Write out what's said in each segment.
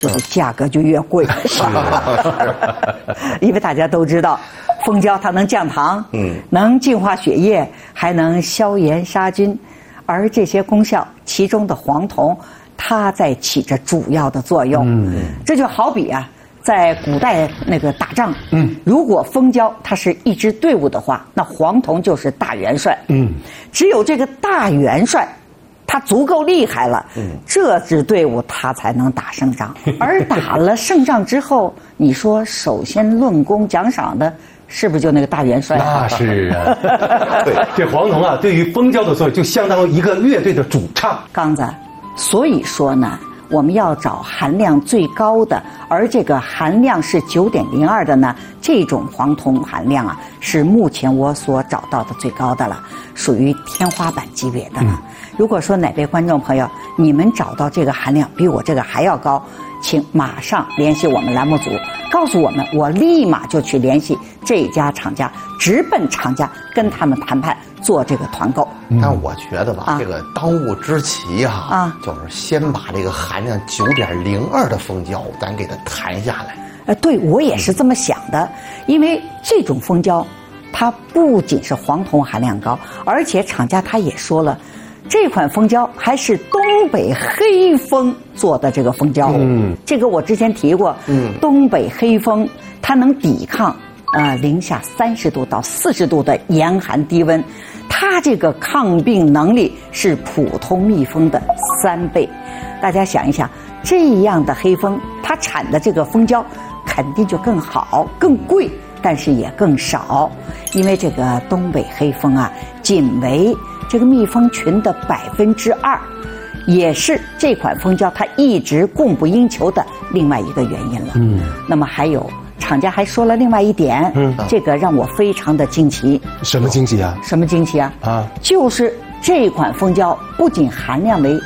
这个价格就越贵。因为大家都知道，蜂胶它能降糖，能净化血液，还能消炎杀菌，而这些功效，其中的黄酮，它在起着主要的作用。这就好比啊，在古代那个打仗，如果蜂胶它是一支队伍的话，那黄酮就是大元帅。只有这个大元帅，他足够厉害了，这支队伍他才能打胜仗。而打了胜仗之后，你说首先论功奖赏的，是不是就那个大元帅？ 那是啊。对，这黄酮啊，对于蜂胶的作用就相当于一个乐队的主唱。 刚子，所以说呢，我们要找含量最高的，而这个含量是9.02的呢，这种黄酮含量啊，是目前我所找到的最高的了，属于天花板级别的了。如果说哪位观众朋友，你们找到这个含量比我这个还要高，请马上联系我们栏目组，告诉我们，我立马就去联系这家厂家，直奔厂家跟他们谈判做这个团购。 但我觉得吧，这个当务之急就是先把这个含量9.02的蜂胶咱给它谈下来。 对，我也是这么想的，因为这种蜂胶，它不仅是黄酮含量高，而且厂家他也说了，这款蜂胶还是东北黑蜂做的这个蜂胶。这个我之前提过，东北黑蜂它能抵抗零下30度到40度的严寒低温，它这个抗病能力是普通蜜蜂的3倍。大家想一想，这样的黑蜂，它产的这个蜂胶肯定就更好、更贵，但是也更少，因为这个东北黑蜂啊，仅为这个蜜蜂群的2%，也是这款蜂胶它一直供不应求的另外一个原因了。那么还有厂家还说了另外一点，这个让我非常的惊奇。 什么惊奇啊？ 什么惊奇啊？就是这款蜂胶不仅含量为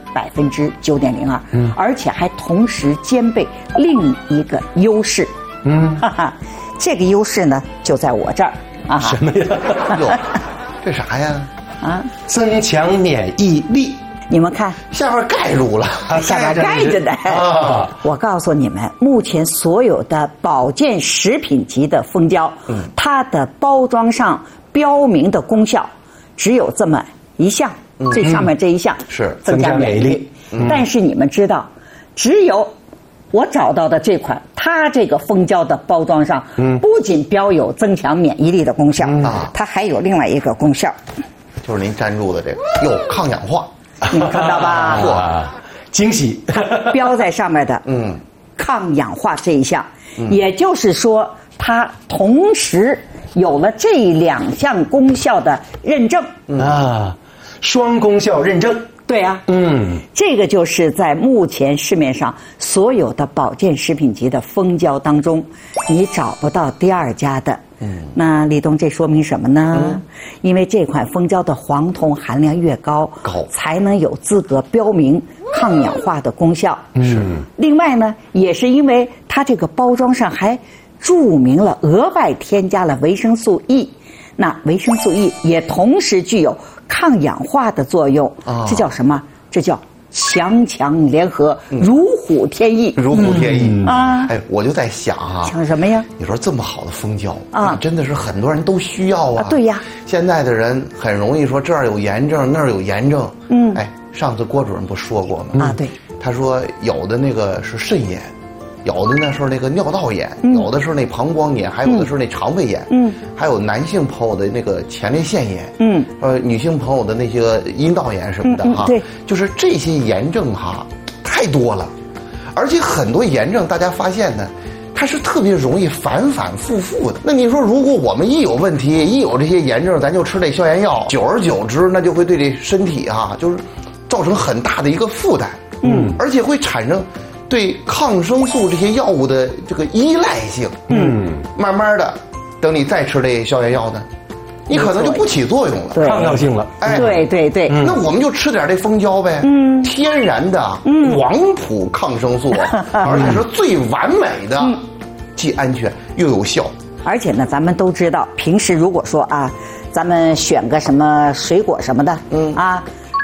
9.02%，而且还同时兼备另一个优势。这个优势呢就在我这儿啊。 什么呀？ 哟，这啥呀？ 增强免疫力。 你们看， 下边盖住了， 下边盖着呢。我告诉你们，目前所有的保健食品级的蜂胶，它的包装上标明的功效只有这么一项，最上面这一项是增加免疫力。但是你们知道，只有我找到的这款，它这个蜂胶的包装上，不仅标有增强免疫力的功效，它还有另外一个功效， 就是您粘住的这个，抗氧化。 你们看到吧？ 哇，惊喜！ 标在上面的，抗氧化这一项，也就是说，它同时有了这2项功效的认证双功效认证。 对啊，这个就是在目前市面上所有的保健食品级的蜂胶当中，你找不到第2家的。那李东，这说明什么呢？因为这款蜂胶的黄酮含量越高，才能有资格标明抗氧化的功效。另外呢，也是因为它这个包装上还注明了额外添加了维生素 E， 那维生素 E 也同时具有抗氧化的作用。这叫什么？这叫强联合，如虎添翼。 如虎添翼我就在想想什么呀？ 你说这么好的蜂胶真的是很多人都需要啊。 对呀， 现在的人很容易说这儿有炎症那儿有炎症。上次郭主任不说过吗？ 对， 他说有的那个是肾炎，有的呢是那个尿道炎，有的是那膀胱炎，还有的是那肠胃炎，还有男性朋友的那个前列腺炎，女性朋友的那些阴道炎什么的对， 就是这些炎症太多了，而且很多炎症大家发现呢，它是特别容易反反复复的。那你说，如果我们一有问题，一有这些炎症，咱就吃这消炎药，久而久之，那就会对这身体就是造成很大的一个负担，而且会产生对抗生素这些药物的这个依赖性，慢慢的，等你再吃这消炎药呢，你可能就不起作用了， 抗药性了。 对， 那我们就吃点这蜂胶呗，天然的广谱抗生素，而且是最完美的，既安全又有效。 而且呢，咱们都知道，平时如果说咱们选个什么水果什么的，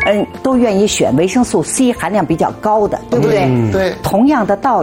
都愿意选维生素 C 含量比较高的，对不对？ 对， 同样的道理。